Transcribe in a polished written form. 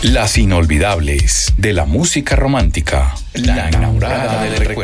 Las inolvidables de la música romántica. La enamorada del recuerdo.